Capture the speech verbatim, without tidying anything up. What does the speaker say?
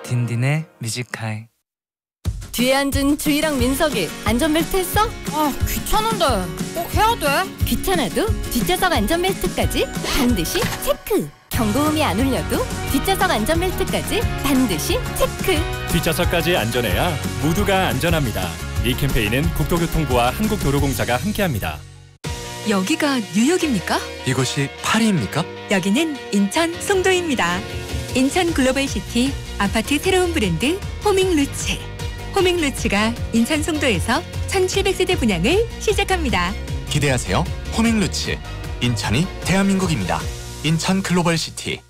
딘딘의 뮤직하이. 뒤에 앉은 주희랑 민석이 안전벨트 했어? 아, 귀찮은데 꼭 해야 돼? 귀찮아도 뒷좌석 안전벨트까지 반드시 체크! 경고음이 안 울려도 뒷좌석 안전벨트까지 반드시 체크! 뒷좌석까지 안전해야 모두가 안전합니다. 이 캠페인은 국토교통부와 한국도로공사가 함께합니다. 여기가 뉴욕입니까? 이곳이 파리입니까? 여기는 인천 송도입니다. 인천 글로벌시티 아파트 새로운 브랜드 호밍루츠. 호밍루츠가 인천 송도에서 천칠백 세대 분양을 시작합니다. 기대하세요. 호밍루츠. 인천이 대한민국입니다. 인천 글로벌시티.